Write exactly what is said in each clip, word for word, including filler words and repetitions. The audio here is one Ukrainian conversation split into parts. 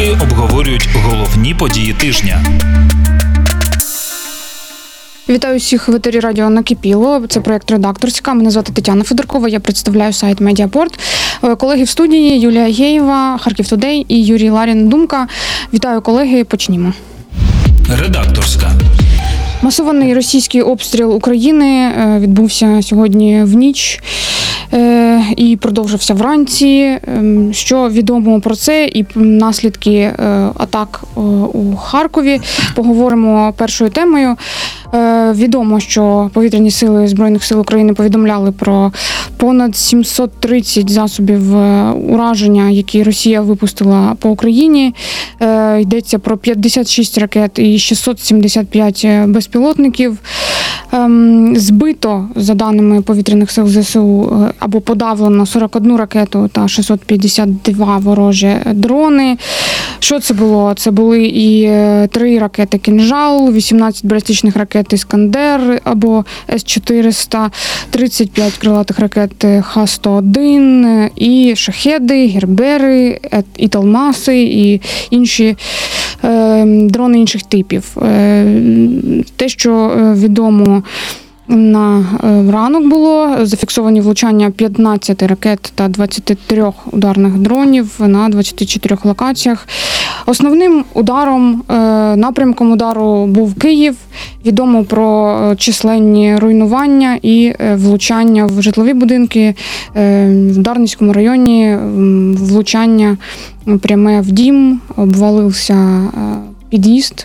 Експерти обговорюють головні події тижня. Вітаю всіх в етері радіо «Накипіло». Це проєкт «Редакторська». Мене звати Тетяна Федоркова, я представляю сайт «Медіапорт». Колеги в студії Юлія Геєва, Харків Тудей і Юрій Ларін Думка. Вітаю, колеги, почнімо. Редакторська. Масований російський обстріл України відбувся сьогодні в ніч і продовжився вранці. Що відомо про це і наслідки атак у Харкові, поговоримо першою темою. Відомо, що повітряні сили Збройних сил України повідомляли про понад сімсот тридцять засобів ураження, які Росія випустила по Україні. Йдеться про п'ятдесят шість ракет і шістсот сімдесят п'ять безпілотників. Збито, за даними повітряних сил ЗСУ, або подавлено сорок одну ракету та шістсот п'ятдесят два ворожі дрони. Що це було? Це були і три ракети «Кинжал», вісімнадцять балістичних ракет «Іскандер» або С чотириста, тридцять п'ять крилатих ракет Х сто один, і «Шахеди», «Гербери», «Італмаси» і інші е, дрони інших типів. Е, те, що відомо на ранок було, зафіксовані влучання п'ятнадцяти ракет та двадцяти трьох ударних дронів на двадцяти чотирьох локаціях. Основним ударом, напрямком удару був Київ. Відомо про численні руйнування і влучання в житлові будинки. В Дарницькому районі влучання пряме в дім, обвалився під'їзд.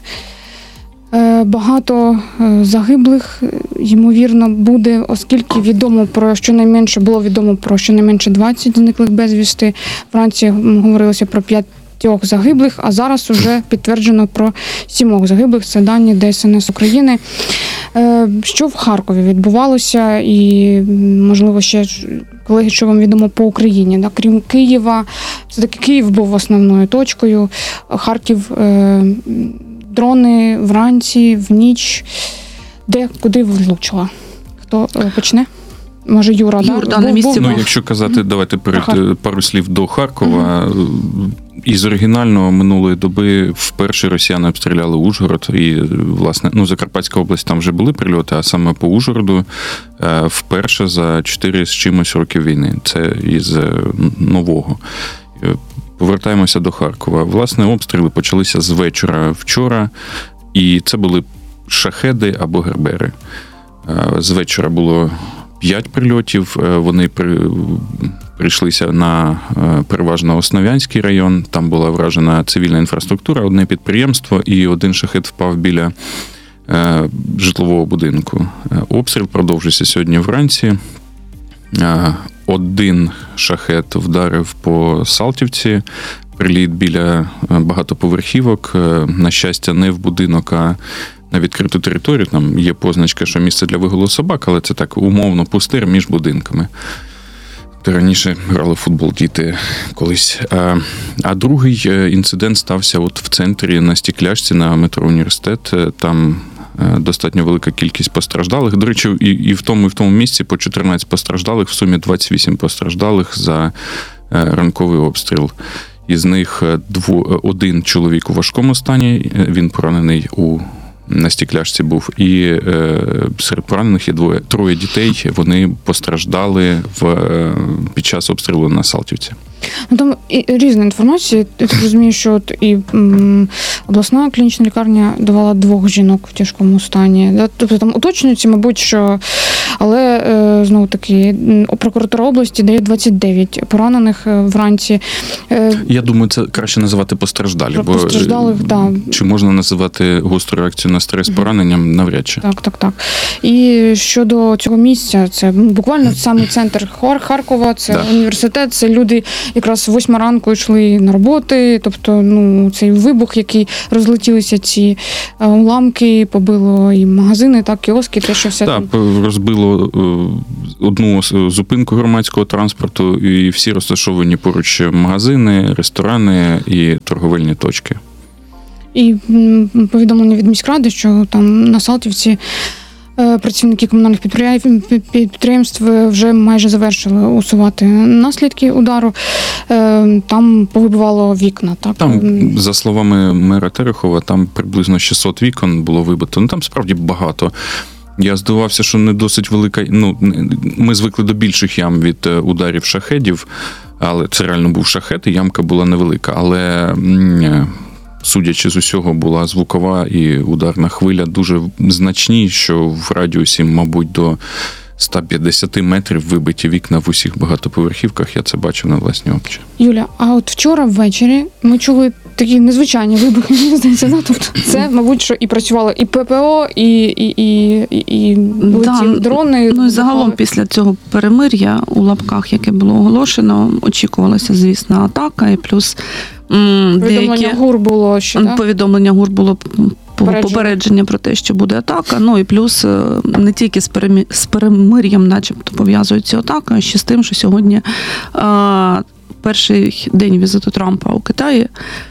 Багато загиблих, ймовірно, буде, оскільки відомо про щонайменше, було відомо про щонайменше двадцять зниклих безвісти. Вранці говорилося про п'ятьох загиблих, а зараз уже підтверджено про сімох загиблих. Це дані Д С Н С України. Що в Харкові відбувалося і, можливо, ще, колеги, що вам відомо по Україні? Крім Києва, все-таки Київ був основною точкою, Харків – дрони вранці, в ніч. Де, куди влучила? Хто почне? Може, Юра, Юр, да? на місці. Ну, якщо казати, mm-hmm. давайте перед Хар... пару слів до Харкова. Mm-hmm. Із оригінального минулої доби вперше росіяни обстріляли Ужгород. І, власне, ну, Закарпатська область, там вже були прильоти, а саме по Ужгороду вперше за чотири з чимось років війни. Це із нового. Повертаємося до Харкова. Власне, обстріли почалися з вечора вчора, і це були шахеди або гербери. З вечора було п'ять прильотів, вони при... прийшлися на переважно Основ'янський район, там була вражена цивільна інфраструктура, одне підприємство, і один шахед впав біля житлового будинку. Обстріл продовжився сьогодні вранці. Один шахед вдарив по Салтівці, приліт біля багатоповерхівок, на щастя, не в будинок, а на відкриту територію. Там є позначка, що місце для вигулу собак, але це так умовно пустир між будинками. Де раніше грали в футбол діти колись. А, а другий інцидент стався от в центрі на Стекляшці, на метро Університет. Там достатньо велика кількість постраждалих. До речі, і, і в тому, і в тому місці по чотирнадцять постраждалих, в сумі двадцять вісім постраждалих за ранковий обстріл. Із них дво, один чоловік у важкому стані, він поранений у на Стекляшці був, і е, серед поранених є двоє, троє дітей, вони постраждали в, е, під час обстрілу на Салтівці. Ну, там і різна інформація. Я так розумію, що от і м, обласна клінічна лікарня давала двох жінок в тяжкому стані. Тобто там уточнюється, мабуть, що... Але, е, знову таки, прокуратура області дає двадцять дев'ять поранених вранці. Е, Я думаю, це краще називати постраждалі. Бо постраждалих, да. Чи можна називати гостру реакцію на стрес пораненням? Навряд чи. Так, так, так. І щодо цього місця, це буквально самий центр Харкова, це да. Університет, це люди, якраз восьма ранку йшли на роботи, тобто, ну, цей вибух, який розлетілися ці уламки, побило і магазини, так, кіоски, те, що все. Так, там. Розбило одну зупинку громадського транспорту, і всі розташовані поруч магазини, ресторани і торговельні точки. І повідомлення від міськради, що там на Салтівці Е, Працівники комунальних підприєм- підприємств вже майже завершили усувати наслідки удару. Е, Там повибивало вікна. Так? Там, за словами мера Терехова, там приблизно шістсот вікон було вибито. Ну, там справді багато. Я здивувався, що не досить велика... Ну, ми звикли до більших ям від ударів шахедів, але це реально був шахет, і ямка була невелика. Але, судячи з усього, була звукова і ударна хвиля дуже значні, що в радіусі, мабуть, до сто п'ятдесят метрів вибиті вікна в усіх багатоповерхівках. Я це бачив на власні очі. Юля, а от вчора ввечері ми чули такі незвичайні вибухи, мені здається, да? Тобто це, мабуть, що і працювало і ППО, і, і, і, і, і летіли дрони. Ну і загалом після цього перемир'я у лапках, яке було оголошено, очікувалася, звісно, атака, і плюс м, повідомлення деякі... ГУР було ще, да? Повідомлення ГУР було Попередження. попередження про те, що буде атака. Ну і плюс не тільки з, перемі... з перемир'ям начебто пов'язують цю атаку, а ще з тим, що сьогодні а, перший день візиту Трампа у Китаї.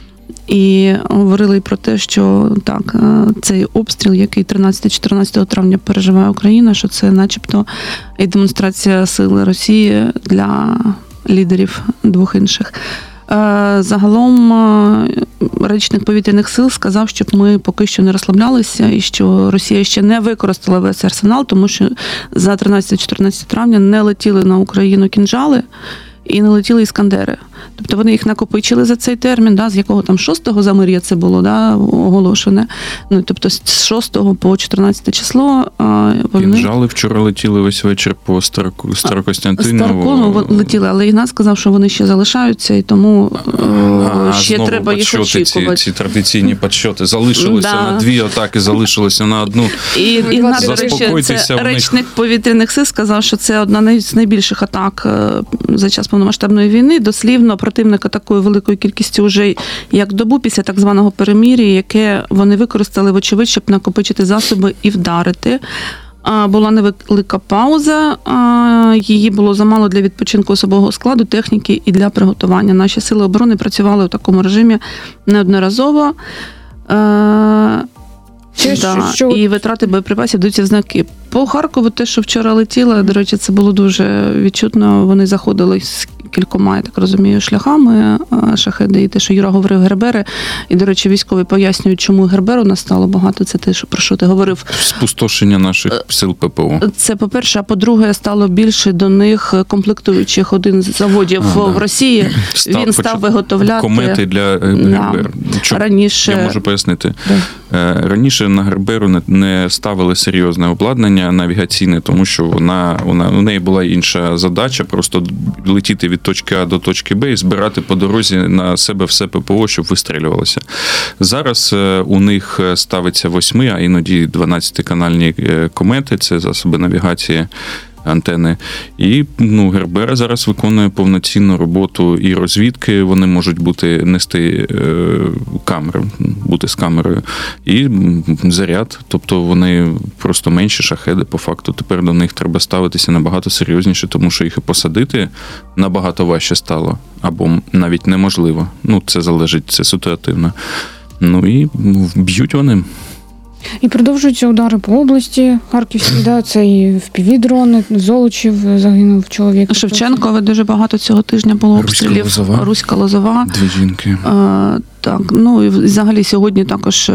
І говорили про те, що так, цей обстріл, який тринадцятого-чотирнадцятого травня переживає Україна, що це начебто і демонстрація сили Росії для лідерів двох інших. Загалом речник повітряних сил сказав, щоб ми поки що не розслаблялися і що Росія ще не використала весь арсенал, тому що за тринадцятого-чотирнадцятого травня не летіли на Україну кінжали і не летіли іскандери. Тобто вони їх накопичили за цей термін, да, з якого там шостого замир'я це було, да, оголошене. Ну, тобто з шостого по чотирнадцяте число вони... Кінжали вчора летіли весь вечір по Староку, Старокостянтинову. Старокону летіли, але Ігнат сказав, що вони ще залишаються, і тому а, ще треба їх очікувати. Ці, ці традиційні підсчоти. Залишилося да. на дві атаки, залишилося на одну. І Ігнат, до речі, це речник повітряних сил сказав, що це одна з найбільших атак за час повномасштабної війни. Дослівно противника такою великою кількістю вже як добу після так званого перемир'я, яке вони використали, вочевидь, щоб накопичити засоби і вдарити. Була невелика пауза, її було замало для відпочинку особового складу, техніки і для приготування. Наші сили оборони працювали у такому режимі неодноразово. Чи, да, що... І витрати боєприпасів дають в знаки. По Харкову те, що вчора летіло, до речі, це було дуже відчутно. Вони заходили з кількома, я так розумію, шляхами шахеди. І те, що Юра говорив, гербери. І, до речі, військові пояснюють, чому герберу настало багато. Це те, що, про що ти говорив. Спустошення наших сил ППО. Це, по-перше. А по-друге, стало більше до них комплектуючих. Один з заводів а, в Росії, став, він став виготовляти... Комети для гербер. Да. Раніше... Я можу пояснити. Да. Раніше на герберу не ставили серйозне обладнання навігаційне, тому що вона, вона, у неї була інша задача, просто летіти від точки А до точки Б і збирати по дорозі на себе все ППО, щоб вистрілювалося. Зараз у них ставиться восьми, а іноді дванадцятиканальні комети, це засоби навігації, антени. І ну, Гербера зараз виконує повноцінну роботу і розвідки, вони можуть бути нести е, камери, бути з камерою, і заряд, тобто вони просто менші шахеди по факту. Тепер до них треба ставитися набагато серйозніше, тому що їх і посадити набагато важче стало, або навіть неможливо. Ну, це залежить, це ситуативно. Ну і б'ють вони. І продовжуються удари по області Харківській, да, це і впівдрони, Золочів загинув чоловік. Шевченкове дуже багато цього тижня було обстрілів. Руська Лозова. Руська Лозова. Дві жінки. А, так, ну і взагалі сьогодні також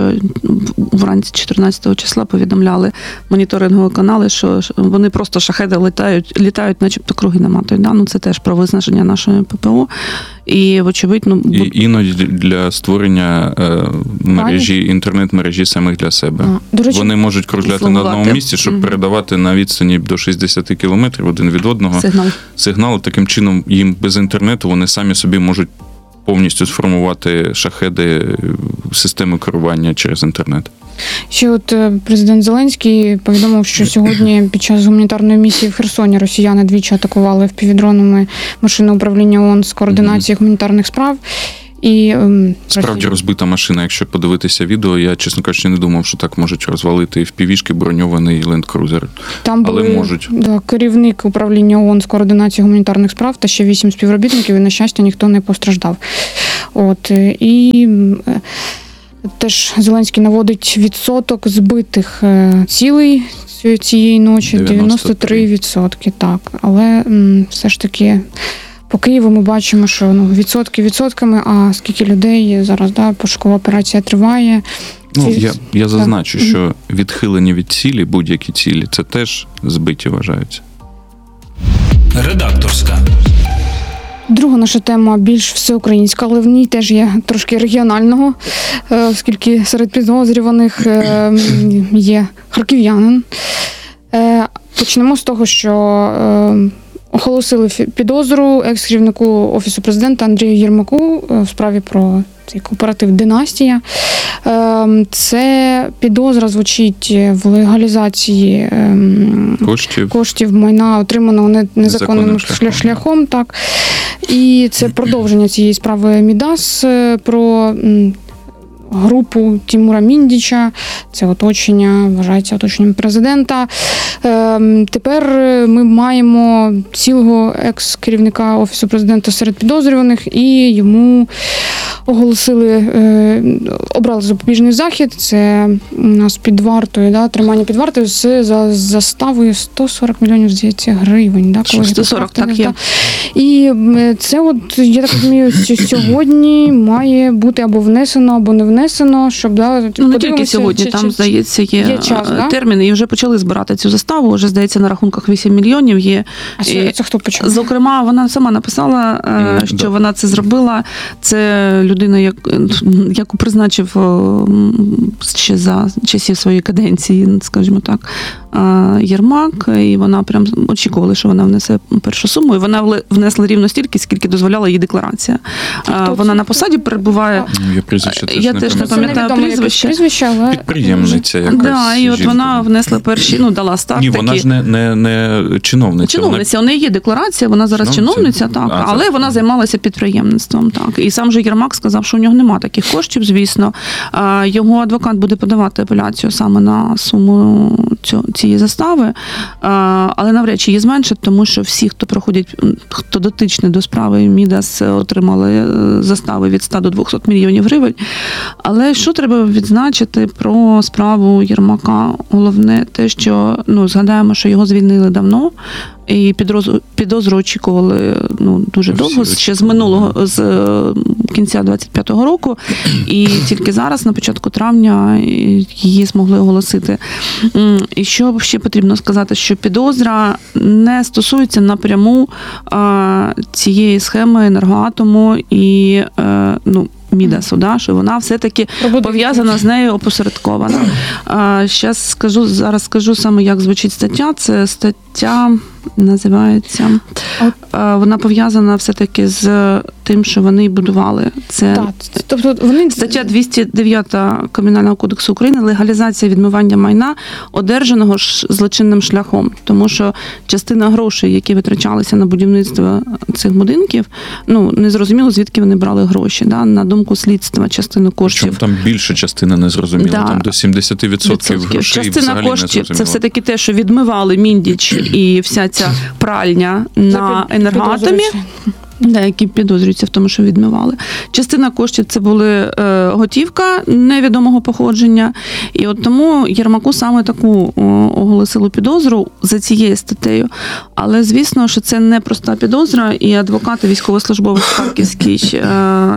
вранці чотирнадцятого числа повідомляли моніторингові канали, що вони просто шахеди літають, літають, начебто круги наматують. Да? Ну, це теж про виснаження нашої ППО. І, вочевидь, ну... І іноді для створення е, мережі, інтернет-мережі самих для себе. А, до речі, вони можуть кружляти слугувати. на одному місці, щоб mm-hmm. передавати на відстані до шістдесят кілометрів один від одного сигнал. сигнал. Таким чином, їм без інтернету вони самі собі можуть повністю сформувати шахеди системи керування через інтернет. Ще от президент Зеленський повідомив, що сьогодні під час гуманітарної місії в Херсоні росіяни двічі атакували впівдронами машини управління ООН з координації mm-hmm. гуманітарних справ. І, ем, Справді Росія... розбита машина. Якщо подивитися відео, я, чесно кажучи, не думав, що так можуть розвалити в півішки броньований ленд-крузер. Там Але були, можуть. Да, керівник управління ООН з координації гуманітарних справ та ще вісім співробітників, і, на щастя, ніхто не постраждав. От, і теж Зеленський наводить відсоток збитих цілей ці- цієї ночі дев'яносто дев'яносто три відсотки, так. Але м, все ж таки по Києву ми бачимо, що ну, відсотки відсотками, а скільки людей зараз, да, пошукова операція триває. Ну, Ці- я, я зазначу, Так. що відхилення від цілі, будь-які цілі, це теж збиті вважаються. Редакторська. Друга наша тема більш всеукраїнська, але в ній теж є трошки регіонального, е, оскільки серед підозрюваних е, є харків'янин. Е, Почнемо з того, що е, оголосили фі- підозру екс-керівнику Офісу президента Андрію Єрмаку е, в справі про цей кооператив «Династія». Е, Це підозра звучить в легалізації ем, Коштів коштів майна, отриманого не- незаконним Незаконним шляхом. шляхом. шляхом, так. І це продовження цієї справи Мідас е, про м, групу Тімура Міндіча. Це оточення, вважається оточенням президента. Ем, Тепер ми маємо цілого екс-керівника Офісу президента серед підозрюваних, і йому оголосили, е, обрали запобіжний захід. Це у нас під вартою, да, тримання під вартою з за, заставою сто сорок мільйонів, здається, гривень. Да, колеги, сто сорок, поправте так, мене, є. да. І м, це, от, я так розумію, що сьогодні має бути або внесено, або не внесено, щоб да, Ну, не тільки подивимося, сьогодні, чи- там, чи- здається, є, є час, е, да? терміни, і вже почали збирати цю заставу, вже, здається, на рахунках вісім мільйонів є. А це, І, це хто почав? Зокрема, вона сама написала, е, Мгм, що да. вона це зробила. Це людина, як, яку призначив е, м, ще за часів своєї каденції, скажімо так, е, Єрмак, і вона прям очікувала, що вона внесе першу суму, і вона вле- внесла рівно стільки, скільки дозволяла її декларація. Е, хто Вона це? на посаді перебуває. Ну, я прізвище теж Я не теж не пам'ятаю. Це пам'ятаю невідоме якесь прізвище. прізвище, але Підприємниця якась. Да, і от жінка. вона внесла перші, ну, дала старт Ні, такий. вона ж не, не, не чиновниця. Чиновниця, у неї є декларація, вона зараз Чиновниця? чиновниця, так, А, це- але вона займалася підприємництвом. Так. І сам же Єрмак сказав, що у нього немає таких коштів, звісно. А, Його адвокат буде подавати апеляцію саме на суму цю- цієї застави, А, але навряд чи її зменшить, тому що всі, хто проходять, хто дотичний до справи Мідас, отримали е, застави від ста до двохсот мільйонів гривень. Але що треба відзначити про справу Єрмака? Головне те, що ну, згадаємо, що його звільнили давно, і підозру, підозру очікували ну, дуже Всі довго, ще з очікували. минулого, з е, кінця двадцять п'ятого року, і тільки зараз, на початку травня, її змогли оголосити. М, І що ще потрібно сказати, що підозра не стосується напряму е, цієї схеми енергоатому і е, ну, Мідасу, да, що вона все-таки пов'язана з нею опосередкована. Зараз скажу, зараз скажу саме, як звучить стаття. Це стаття називається. А, Вона пов'язана все-таки з тим, що вони будували. Це Так, тобто вони стаття двісті дев'ять Кримінального кодексу України легалізація відмивання майна, одержаного ж злочинним шляхом. Тому що частина грошей, які витрачалися на будівництво цих будинків, ну не зрозуміло, звідки вони брали гроші. Да? На думку слідства, частину коштів. Причому там більша частина не зрозуміла, Да. там до сімдесят відсотків грошей Частина взагалі коштів не це зрозуміло. все-таки те, що відмивали Міндіч і вся ця пральня на енергоатомі. Да, які підозрюються в тому, що відмивали. Частина коштів це були е, готівка невідомого походження. І от тому Єрмаку саме таку о, оголосили підозру за цією статтею. Але, звісно, що це не проста підозра, і адвокат, і військовослужбовець Харківський е,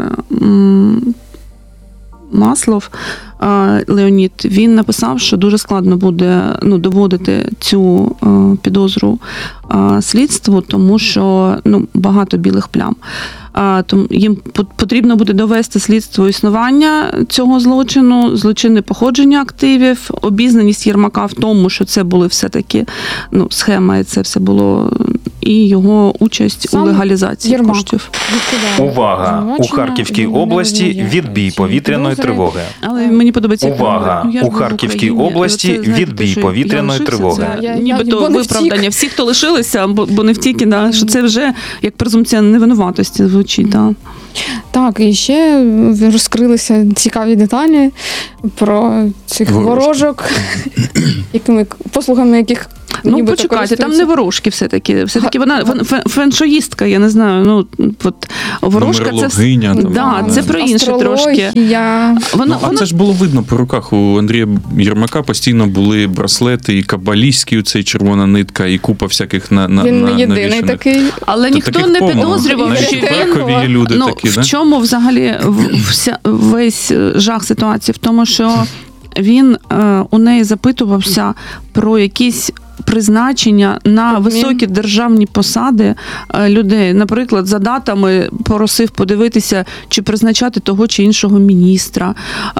м, Маслов е, Леонід, він написав, що дуже складно буде ну, доводити цю е, підозру е, слідству, тому що ну, багато білих плям. Е, тому їм по- потрібно буде довести слідство існування цього злочину, злочинне походження активів, обізнаність Єрмака в тому, що це були все-таки ну, схема, і це все було, і його участь Сам у легалізації Єрмак. коштів. відкидали Увага! У звинувачення, Харківській і вони області визнає відбій ці повітряної підозри. тривоги. Але мені подобається, як Увага! він говорить. Ну, я ж У був в Харківській Україні. області Це, знаєте, відбій те, що повітряної я лишився, тривоги. Це Я- я- нібито бо не втік. виправдання всіх, хто лишилися, бо, бо не втік, да, що це вже як презумпція невинуватості звучить. Да. Так, і ще розкрилися цікаві деталі про цих Ворожки. ворожок, якими послугами яких Ну, нібито почекайте, там користуються. не ворожки все-таки. Все-таки вона вон- фе- феншоїстка, я не знаю. Ну, от, ворожка це... Нумерологиня, там, Да, ну, це про інше трошки. Астрологія. Воно, Ну, а воно... це ж було видно по руках. У Андрія Єрмака постійно були браслети, і кабалістський цей червона нитка, і купа всяких на, на, Він на, не єдиний навішаних. такий. Але Тут ніхто таких не повно. підозрював, Навіть що в Харкові є люди ну, такі, в да? чому взагалі в- вся, весь жах ситуації? В тому, що він е, у неї запитувався про якісь призначення на Обмін. високі державні посади е, людей. Наприклад, за датами просив подивитися, чи призначати того чи іншого міністра.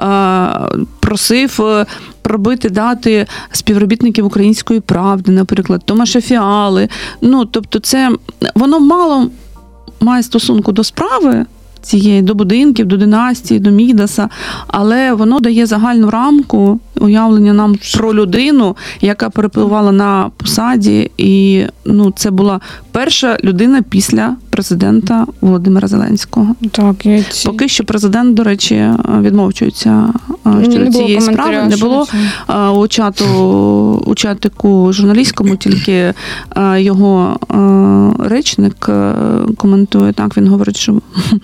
Е, просив е, пробити дати співробітників «Української правди», наприклад, Томаша Фіали. Ну, тобто це, воно мало має стосунку до справи цієї, до будинків, до династії, до Мідаса, але воно дає загальну рамку уявлення нам про людину, яка перепливала на посаді, і ну, це була перша людина після президента Володимира Зеленського. Так, і ці... Поки що президент, до речі, відмовчується Ні, щодо не було цієї коментаря справи. Не щодо було цього. а, у чату, у чатику журналістському, тільки а, його а, речник а, коментує так, він говорить, що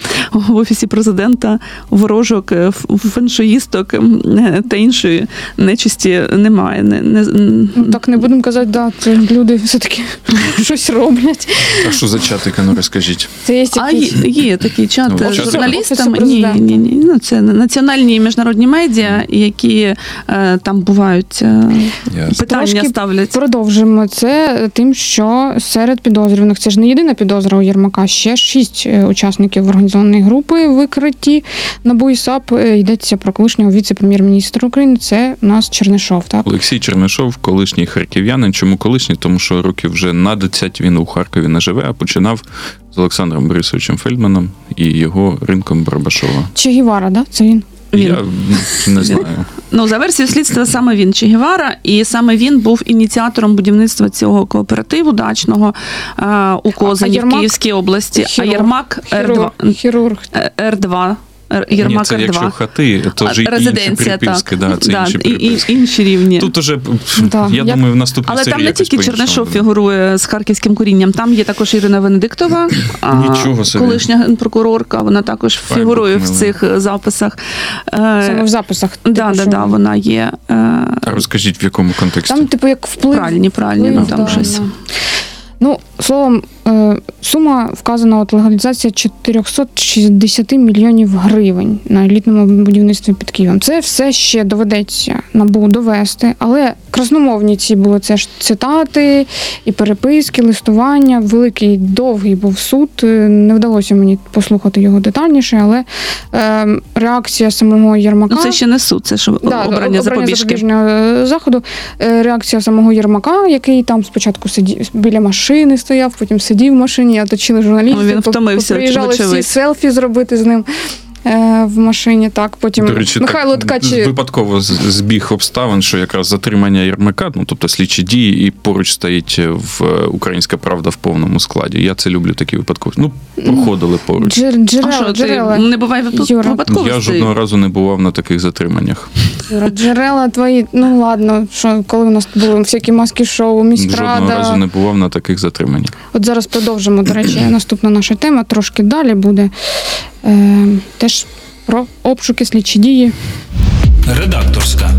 в офісі президента ворожок, ф- феншоїсток е, та іншої нечисті немає. Не, не, Ну, так не будемо казати, да, це люди все-таки щось роблять. А що за чатики, ну розкажіть. Це є А якісь... є, є такий чат Ну, з чат- журналістами. Офісу Ні, президента. ні, ні. Ну, це національні і міжнародні медіа, які е, там бувають е, Ясно. питання Трошки ставлять. Продовжимо це тим, що серед підозрюваних, це ж не єдина підозра у Єрмака, ще шість е, учасників організованої групи викриті НАБУ і САП. Е, Йдеться про колишнього віце-прем'єр-міністра України, це у нас Чернишов, так? Олексій Чернишов, колишній харків'янин. Чому колишній? Тому що років вже на двадцять він у Харкові не живе, а починав з Олександром Борисовичем Фельдманом і його ринком Барабашова. Че Гівара, да? Це він? Він. Я не знаю. Ну, за версією слідства, саме він Че Гевара, і саме він був ініціатором будівництва цього кооперативу дачного е, у Козані в Єрмак? Київській області. Хірург. А Єрмак Хірург. Р2. Хірург. Р2. Р- Ні, Єрмак це якщо Р2. хати, то вже інші Резиденція, приписки. так. Да, це Да, інші і, і, приписки. інші рівні. Тут уже, Да, я я- думаю, в наступній Але серії там не якось тільки по-іншому Чернишов буде. фігурує з харківським корінням, там є також Ірина Венедиктова, а, Нічого собі. колишня генпрокурорка, вона також Пані фігурує в Бухмиле. цих записах. Саме в записах. Так, типу, да, що- да, да, вона є. е, А розкажіть, в якому контексті? Там, типу, як вплив. Правильні, правильні, ну, там да, щось. да. Ну, словом, е, сума вказана от легалізація чотириста шістдесят мільйонів гривень на елітному будівництві під Києвом. Це все ще доведеться НАБУ довести, але красномовні ці були це ж цитати і переписки, листування. Великий, довгий був суд. Е, Не вдалося мені послухати його детальніше, але е, реакція самого Єрмака... Ну, це ще не суд, це ж обрання запобіжки. запобіжного заходу. Е, Реакція самого Єрмака, який там спочатку сидів біля машини, стояв, потім сидів в машині, оточили журналістів. Ну, він втомився, Приїжджали всі вочевидь. селфі зробити з ним е, в машині. Так, потім До речі, Михайло так, Ткач... випадково з- збіг обставин, що якраз затримання Єрмака, ну тобто слідчі дії, і поруч стоїть в е, Українська Правда в повному складі. Я це люблю такі випадкові. Ну, проходили поруч. Джер, А джерела, що, ти джерела, не буває випадково? Юра. Я жодного разу не бував на таких затриманнях. Юра, джерела твої, ну ладно, що коли у нас були всякі маски-шоу, Жодного разу міськрада. не бував на таких затриманнях. От зараз продовжимо, до речі, наступна наша тема, трошки далі буде. Е, теж про обшуки, слідчі дії. Редакторська.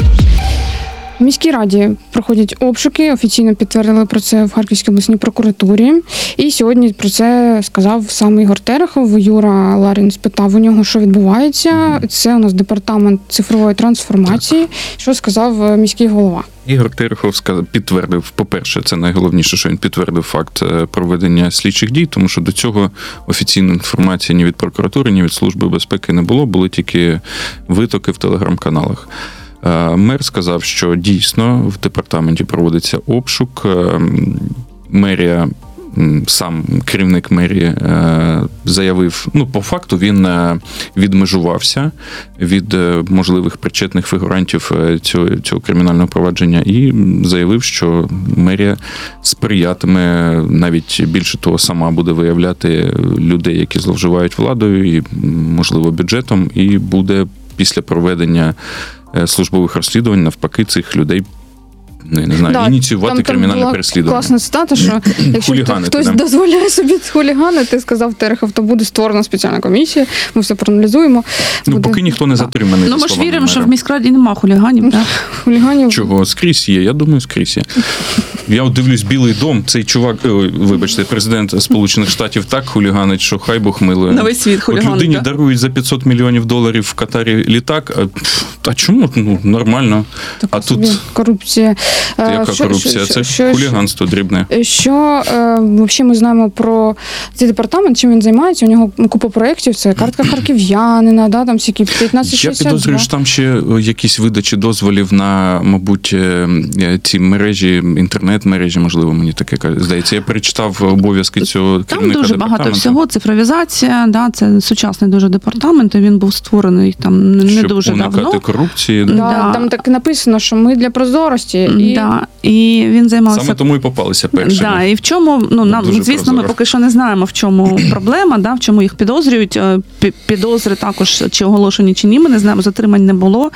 В міській раді проходять обшуки, офіційно підтвердили про це в Харківській обласній прокуратурі. І сьогодні про це сказав сам Ігор Терехов. Юра Ларін спитав у нього, що відбувається. Це у нас департамент цифрової трансформації. Що сказав міський голова? Ігор Терехов сказав, підтвердив, по-перше, це найголовніше, що він підтвердив факт е, проведення слідчих дій, тому що до цього офіційної інформації ні від прокуратури, ні від Служби безпеки не було, були тільки витоки в телеграм-каналах. Е, Мер сказав, що дійсно в департаменті проводиться обшук. Е, Мерія, м, сам керівник мерії е, заявив, ну, по факту він е, відмежувався від е, можливих причетних фігурантів е, цього, цього кримінального провадження і заявив, що мерія сприятиме, навіть більше того, сама буде виявляти людей, які зловживають владою і, можливо, бюджетом, і буде після проведення е, службових розслідувань навпаки цих людей не, не знаю, Да, ініціювати там, там кримінальне була переслідування. класна цитата, що якщо Хуліганити, хтось да. дозволяє собі хуліганити, сказав Терехов, то буде створена спеціальна комісія, ми все проаналізуємо. Ну, Буде... поки ніхто не затриманий. Ну, за ми ж словами віримо, що мера. в міськраді нема хуліганів. Так? Хуліганів. Чого? Скрізь є, я думаю, скрізь є. Я от дивлюсь Білий дом, цей чувак, ой, вибачте, президент Сполучених Штатів так хуліганить, що хай Бог милує. На весь світ От хуліганить, людині да? дарують за п'ятсот мільйонів доларів в Катарі літак, а, пф, а чому? Ну, нормально. Така А собі тут корупція. Е, яка що- корупція? що- Це що- хуліганство дрібне. Що е, взагалі ми знаємо про цей департамент, чим він займається? У нього купа проєктів, це картка харків'янина, да, там всякі п'ятнадцять Я шістдесят підозрюю, два. що там ще якісь видачі дозволів на, мабуть, е, ці мережі, інтернет-мережі, можливо, мені таке здається. Я перечитав обов'язки цього Там керівника дуже багато департаменту. всього. Цифровізація, да, це сучасний дуже департамент, і він був створений там не Щоб дуже уникати давно. корупції. Да, Да. Там так написано, що ми для прозорості. І... Да, і він займався. Саме тому і попалися першими. Да, і в чому, ну, нам, Дуже звісно, прозоро. ми поки що не знаємо, в чому проблема, да, в чому їх підозрюють. Е, пі- Підозри також, чи оголошені, чи ні, ми не знаємо, затримань не було.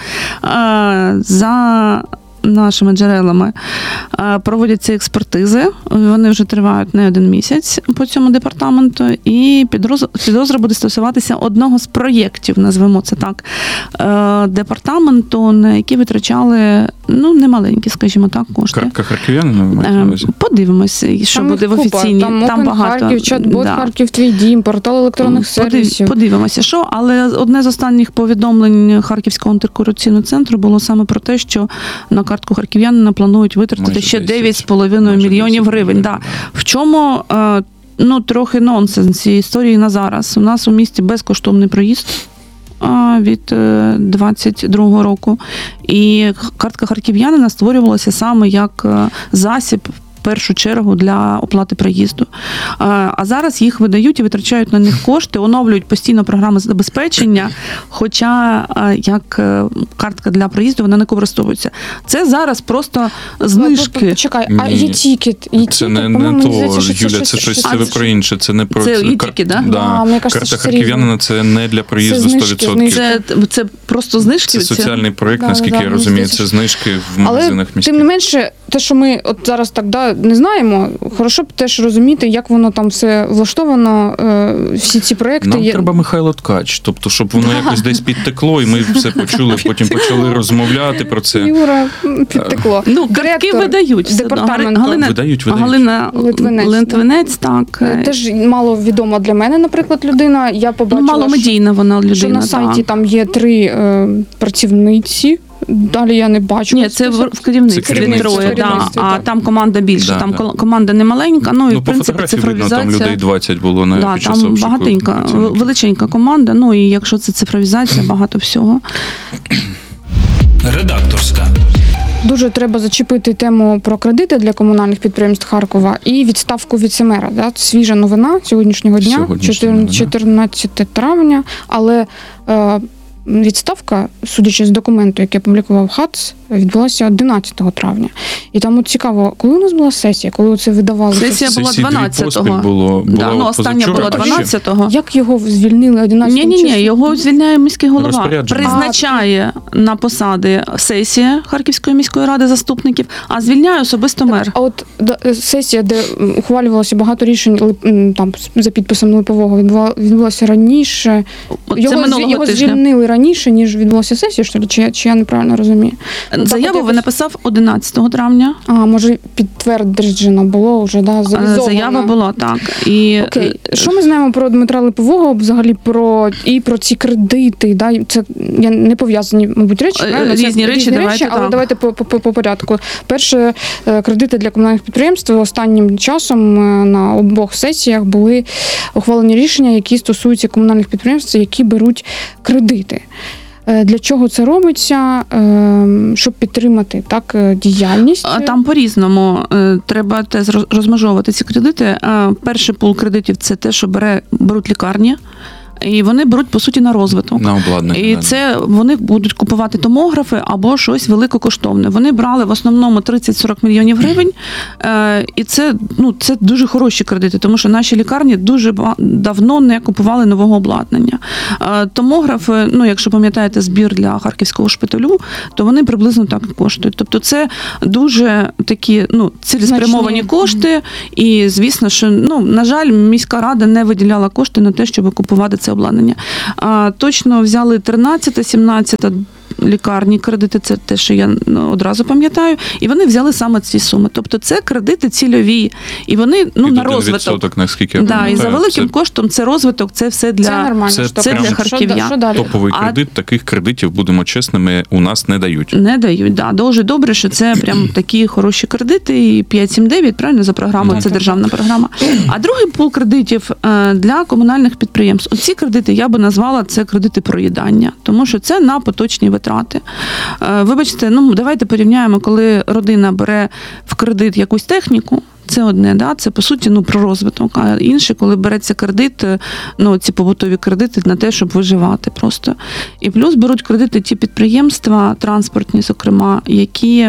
Е, За нашими джерелами е, проводяться експертизи, вони вже тривають не один місяць по цьому департаменту, і підроз- підозра буде стосуватися одного з проєктів, назвемо це так, е, департаменту, на які витрачали, ну, немаленькі, скажімо так, кошти. Картка харків'янина, ви маєте на Е, увазі? Подивимося, і що Там буде їх в купа. офіційній. Там, Там Open багато. Харків, чат-бот да. Харків, твій дім, портал електронних Подив- сервісів. Подивимося, що, але одне з останніх повідомлень Харківського антикорупційного центру було саме про те, що на картку харків'янина планують витратити Майже ще десять. дев'ять з половиною Майже мільйонів десять гривень. Да. мільйонів, В чому е, ну, трохи нонсенс цієї історії на зараз. У нас у місті безкоштовний проїзд а, від е, двадцять другого року. І картка харків'янина створювалася саме як е, засіб в першу чергу для оплати проїзду. А а зараз їх видають і витрачають на них кошти, оновлюють постійно програми забезпечення, хоча а, як е, картка для проїзду вона не використовується. Це зараз просто знижки. Почекай, а Ні. є тікет? Є Це тікет, не, по-моєму, не мені то, здається, що Юля, це щось- щось щось- це ви про інше. Це не про Це і кар- тільки, да? Да. А, мені кажеться, Карта що це харків'янина це не для проїзду Це сто знижки, відсотків. Це, це просто знижки. Це соціальний проєкт, Да, наскільки да, я мені розумію, здається, це знижки в Але магазинах міських. тим не менше, те, що ми от зараз так да, не знаємо, хорошо б теж розуміти, як воно там все влаштовано, е, всі ці проекти. Нам є. треба Михайло Ткач, тобто, щоб воно якось десь підтекло, і ми все почули, потім почали розмовляти про це. Юра м, підтекло. Ну, картки Директор видають. все одно. департаменту. Галина, Видають, видають. Галина Литвинець, Литвинець, так. Е, Теж мало відома для мене, наприклад, людина. Я Ну, побачила, маломедійна вона людина. що на так. сайті там є три е, працівниці. Далі я не бачу. Ні, це в, в Це керівництві керівництво, троє, да, керівництво, а так. там команда більше, Да, там да. кол- команда не маленька, ну і Ну, в по принципі фотографії видно, там цифровізація. людей двадцять було на Да, під час там обшуку багатенька, працівників. величенька команда, ну і якщо це цифровізація, багато всього. Редакторська. Дуже треба зачепити тему про кредити для комунальних підприємств Харкова і відставку віцемера. Да? Свіжа новина сьогоднішнього дня, Сьогоднішня новина. чотирнадцяте травня, але е, відставка, судячи з документу, який опублікував ХАЦ, відбулася одинадцятого травня. І там от цікаво, коли у нас була сесія, коли це видавали? Сесія була Сесії дві дванадцятого. поспіль було, Да, була ну, остання позавчора, була а ще- дванадцятого. Як його звільнили одинадцятого Ні, ні, ні, числа? його звільняє міський голова. Розпорядження. Призначає на посади сесія Харківської міської ради заступників, а звільняє особисто мер. А от да, сесія, де м, ухвалювалося багато рішень Лип- м, там за підписом Липового, відбула- відбулася раніше. Це Його, з- минулого його тижня. звільнили раніше, ніж відбулася сесія, що ли? Чи, я- чи я неправильно розумію? Заяву якось- ви написав одинадцятого травня. А, може, підтверджено було вже, да, Е, завізовано. Заява була, так. І Окей. Що ми знаємо про Дмитра Липового, взагалі про і про ці кредити? Да? Це я не пов'язані, мабуть, речі. Е, правильно? Це різні речі, давайте але так. давайте по, по, по порядку. Перше, е, кредити для комунальних підприємств останнім часом е, на обох сесіях були ухвалені рішення, які стосуються комунальних підприємств, які беруть кредити. Е, Для чого це робиться? Е, Щоб підтримати так е, діяльність. А там по-різному. Е, Треба теж роз- розмежовувати ці кредити. Е, Перший пул кредитів – це те, що бере, беруть лікарні. і вони беруть, по суті, на розвиток. На обладнання. І да. це вони будуть купувати томографи або щось великокоштовне. Вони брали в основному тридцять-сорок мільйонів гривень, е, і це, ну, це дуже хороші кредити, тому що наші лікарні дуже ба- давно не купували нового обладнання. Е, томографи, ну, якщо пам'ятаєте збір для Харківського шпиталю, то вони приблизно так і коштують. Тобто це дуже такі, ну, цілеспрямовані Значні. кошти, і звісно, що, ну, на жаль, міська рада не виділяла кошти на те, щоб купувати це обладнання. А, точно взяли тринадцята, сімнадцята лікарні кредити, це те, що я ну, одразу пам'ятаю, і вони взяли саме ці суми. Тобто це кредити цільові, і вони ну, Під на один розвиток. відсоток, наскільки я Да, і пам'ятаю. за великим Це коштом це розвиток, це все для... Це нормально. це- штука. це для Що- харків'ян. Що, що далі? топовий А- кредит, таких кредитів, будемо чесними, у нас не дають. Не дають, да. Дуже добре, що це прям такі хороші кредити, і п'ять сім дев'ять, правильно, за програмою, Так, це так. державна програма. А другий пул кредитів е, для комунальних підприємств. Оці кредити я би назвала це кредити проїдання, тому що це на поточні витрати. Е, Вибачте, ну давайте порівняємо, коли родина бере в кредит якусь техніку. Це одне, да, це по суті ну про розвиток. А інше, коли береться кредит, ну ці побутові кредити на те, щоб виживати просто. І плюс беруть кредити ті підприємства, транспортні, зокрема, які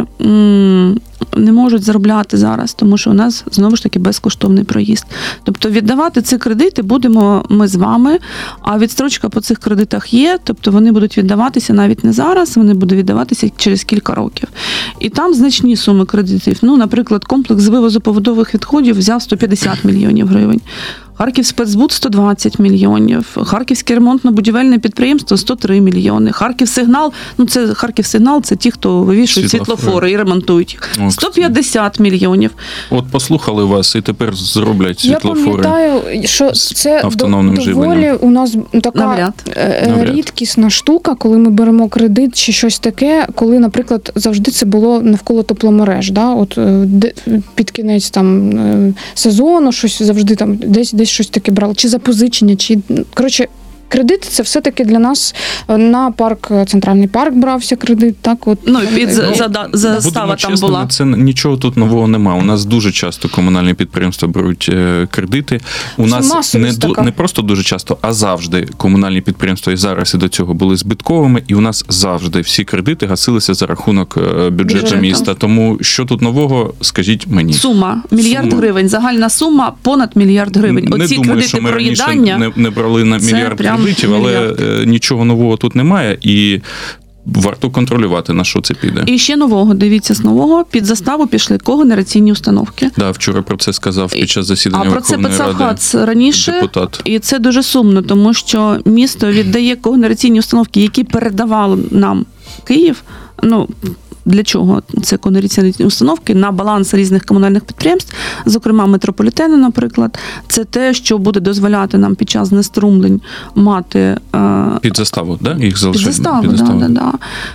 м, не можуть заробляти зараз, тому що у нас знову ж таки безкоштовний проїзд. Тобто віддавати ці кредити будемо ми з вами, а відстрочка по цих кредитах є, тобто вони будуть віддаватися навіть не зараз, вони будуть віддаватися через кілька років. І там значні суми кредитів. Ну, наприклад, комплекс з вивозу побутових відходів взяв сто п'ятдесят мільйонів гривень. Харків спецбуд сто двадцять мільйонів, Харківське ремонтно-будівельне підприємство сто три мільйони, Харків Сигнал, ну це Харків Сигнал, це ті, хто вивішують Світлофори. світлофори і ремонтують їх. О, сто п'ятдесят мільйонів. От послухали вас і тепер зроблять Я світлофори. пам'ятаю, що це до- автономним доволі живленням. у нас така Навряд. е, Навряд. рідкісна штука, коли ми беремо кредит чи щось таке, коли, наприклад, завжди це було навколо тепломереж. Да? От е, де- під кінець там е, сезону щось завжди там десь десь щось таке брали, чи запозичення, чи коротше. Кредит це все-таки для нас на парк, центральний парк брався кредит. Так, от Ну, і під Ну, за- зада- застава Будемо там чесними, була. це нічого тут нового немає. У нас дуже часто комунальні підприємства беруть е, кредити. У Це нас не, масовість ду- така. не просто дуже часто, а завжди комунальні підприємства і зараз і до цього були збитковими, і у нас завжди всі кредити гасилися за рахунок е, бюджету Бюджету. міста. Тому що тут нового, скажіть мені. Сума мільярд Сума. гривень, загальна сума понад мільярд гривень. Не Оці думаю, кредити що ми раніше проїдання. не, не брали на це мільярд прям кредитів, але мільярд. е, нічого нового тут немає, і варто контролювати, на що це піде. І ще нового, дивіться, з нового під заставу пішли когенераційні установки. Да, вчора про це сказав під час А засідання про це Верховної писав Ради ХАЦ раніше. депутат. І це дуже сумно, тому що місто віддає когенераційні установки, які передавав нам Київ. Ну, для чого це когенераційні установки на баланс різних комунальних підприємств, зокрема метрополітену, наприклад. Це те, що буде дозволяти нам під час знеструмлень мати е, Під заставу, да? Їх під залишають? заставу, да, да, да.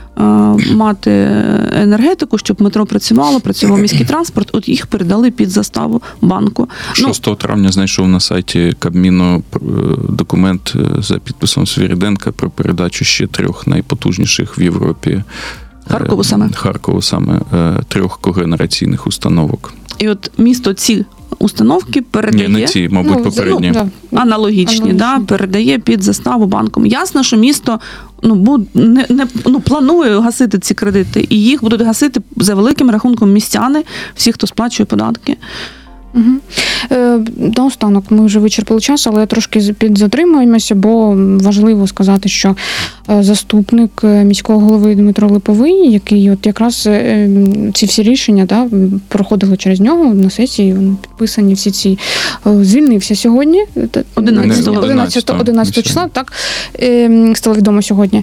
Е, мати енергетику, щоб метро працювало, працював міський транспорт, от їх передали під заставу банку. Ну, шостого травня знайшов на сайті Кабміну е, документ е, за підписом Свириденка про передачу ще трьох найпотужніших в Європі. е, Харкову саме. Харкову саме е, трьох когенераційних установок. і от місто ці установки передає. Ні, не ці, мабуть, Ну, попередні. ну, да. Аналогічні, да, Аналогічні. передає під заставу банком. Ясно, що місто ну, буд, не, не, ну, планує гасити ці кредити, і їх будуть гасити за великим рахунком містяни, всі, хто сплачує податки. Угу. Е, наостанок ми вже вичерпали час, але трошки підзатримуємося, бо важливо сказати, що е, заступник е, міського голови Дмитро Липовий, який от якраз е, ці всі рішення да, проходили через нього на сесії, вони підписані всі ці е, звільнився сьогодні. одинадцятого. одинадцятого числа, так, е, стало відомо сьогодні.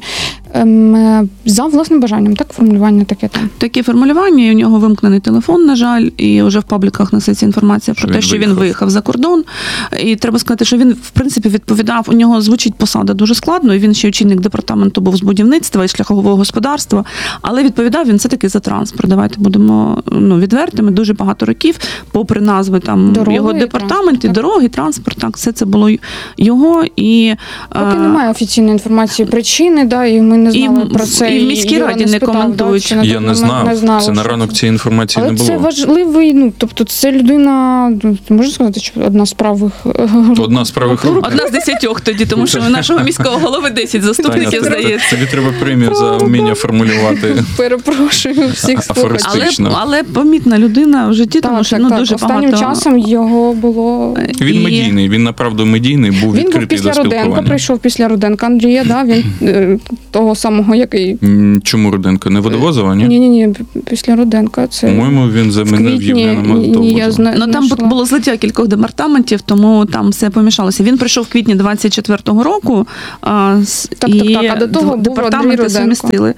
Е, за власним бажанням, так, формулювання таке там. Таке формулювання, і у нього вимкнений телефон, на жаль, і вже в пабліках несеться інформація про Що те, він що він виїхав. виїхав за кордон. І треба сказати, що він, в принципі, відповідав, у нього звучить посада дуже складно, і він ще очільник департаменту був з будівництва і шляхового господарства, але відповідав він все-таки за транспорт. Давайте будемо ну, відвертими, дуже багато років, попри назви там Дороги його і департамент, і транспорт, так. дороги, транспорт, так, все це було його. І, Поки е, немає офіційної інформації причини, да, і ми не знали І про це. в- і в міській Юра раді не спитав, коментують. Да, чи на Я той не момент знав, не знали, це на що ранок цієї інформації Але не це було. важливий, ну, тобто це людина одна, можна сказати, що одна з правих Одна з правих рук. Одна з десятьох тоді, тому що у нашого міського голови десять заступників, Таня, здається. Тобі треба премію за вміння формулювати Перепрошую всіх слухачів. Але, Фактично. але помітна людина в житті, тому Так, що так, ну, так. дуже Останнім багато... часом його було... Він І- медійний, він направду медійний, був Він був відкритий після до Руденка, спілкування. прийшов після Руденка Андрія, да, він е, того самого, який... М, Чому Руденко? Не Водовозова, ні? Ні-ні-ні, після Руденка. Це По-моєму, він в замінив квітні, Євгена ні, ні, я Магдовозова. знаю. Ну там знайшла. було злиття кількох департаментів, тому там все помішалося. Він прийшов в квітні двадцять четвертого року, а, с- Так, і так, так. А до того д- був департаменти Андрій Руденко. сумістили.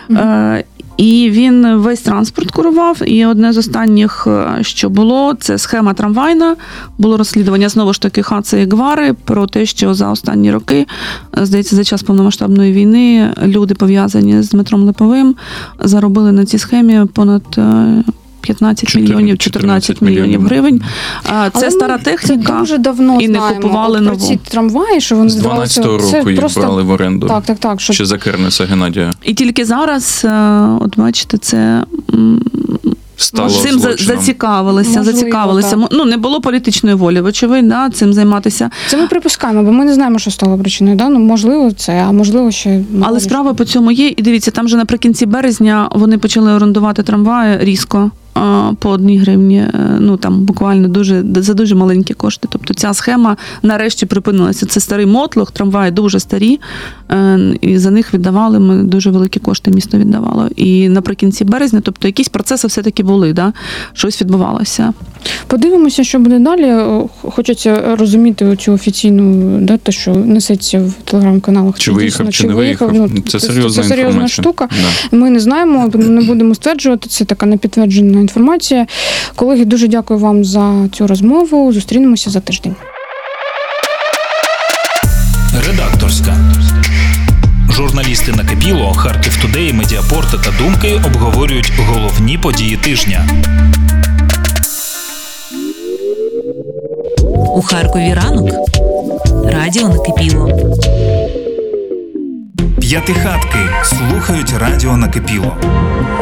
Е, І він весь транспорт курував. І одне з останніх, е, що було, це схема трамвайна. Було розслідування знову ж таки Хаца і Гвари про те, що за останні роки, е, здається, за час повномасштабної війни люди, пов'язані з Дмитром Липовим, заробили на цій схемі понад е, п'ятнадцять мільйонів, чотирнадцять мільйонів гривень. А, Це Але стара ми техніка. Це дуже давно і не знаємо. купували От про нову. ці трамваї, що вони З здавалося, дванадцятого це року їх просто... брали в оренду. Так, так, так. Що... Ще за Кернеса Геннадія. І тільки зараз, е, от бачите, це м, Стало цим за- злочином. зацікавилися, Можливо, зацікавилися. так. Ну, не було політичної волі, вочевидь, да, цим займатися. Це ми припускаємо, бо ми не знаємо, що стало причиною. Да? Ну, можливо, це, а можливо, ще... Але справа по цьому є. І дивіться, там же наприкінці березня вони почали орендувати трамваї різко. а, По одній гривні, е, ну там буквально дуже за дуже маленькі кошти. Тобто ця схема нарешті припинилася. Це старий мотлох, трамваї дуже старі, е, і за них віддавали ми дуже великі кошти. Місто віддавало. І наприкінці березня, тобто якісь процеси все-таки були, да? Щось відбувалося. Подивимося, що буде далі. Хочеться розуміти цю офіційну, да, те, що несеться в телеграм-каналах. Чи виїхав, чи не виїхав. Ну, Це серйозна це серйозна інформація. штука. Да. Ми не знаємо, не будемо стверджувати. Це така непідтверджена інформація. Колеги, дуже дякую вам за цю розмову. Зустрінемося за тиждень. Редакторська. Журналісти Накипіло, Харків Тудей, Медіапорт та Думки обговорюють головні події тижня. У Харкові ранок. Радіо Накипіло. П'ятихатки слухають радіо Накипіло.